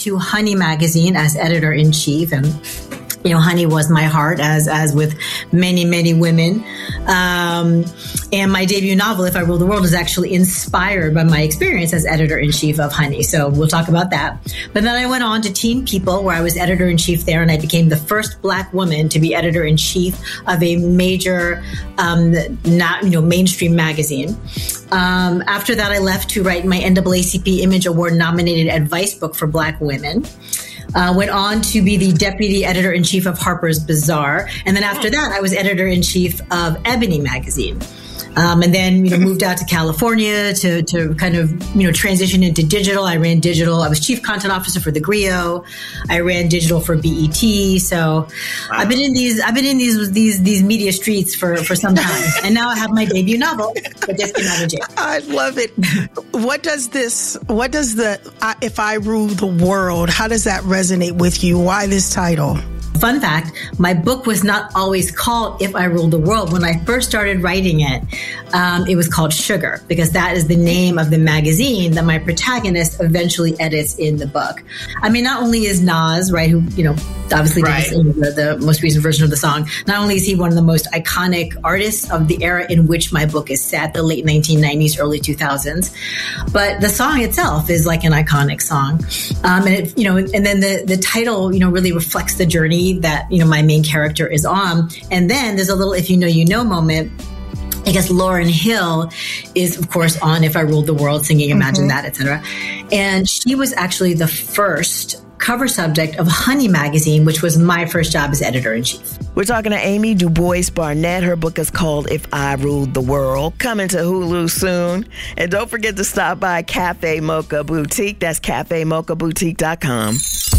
to Honey magazine as editor-in-chief, and Honey was my heart, as with many, many women. And my debut novel, If I Ruled the World, is actually inspired by my experience as editor-in-chief of Honey. So we'll talk about that. But then I went on to Teen People, where I was editor-in-chief there, and I became the first Black woman to be editor-in-chief of a major, mainstream magazine. After that, I left to write my NAACP Image Award nominated advice book for Black women. Went on to be the deputy editor-in-chief of Harper's Bazaar. And then after that, I was editor-in-chief of Ebony magazine. And then, moved out to California to kind of, transition into digital. I ran digital. I was chief content officer for the Griot. I ran digital for BET. So wow. I've been in these media streets for some time. And now I have my debut novel that just came out in January. I love it. What does the If I Rule the World, how does that resonate with you? Why this title? Fun fact, my book was not always called If I Ruled the World. When I first started writing it, it was called Sugar, because that is the name of the magazine that my protagonist eventually edits in the book. I mean, not only is Nas, right, who, obviously did the most recent version of the song, not only is he one of the most iconic artists of the era in which my book is set, the late 1990s, early 2000s, but the song itself is like an iconic song. And then the title, really reflects the journey that, my main character is on. And then there's a little if you know, you know moment. I guess Lauryn Hill is, of course, on If I Ruled the World, singing Imagine That, etc. And she was actually the first cover subject of Honey magazine, which was my first job as editor-in-chief. We're talking to Amy DuBois Barnett. Her book is called If I Ruled the World, coming to Hulu soon. And don't forget to stop by Cafe Mocha Boutique. That's cafemochhaboutique.com.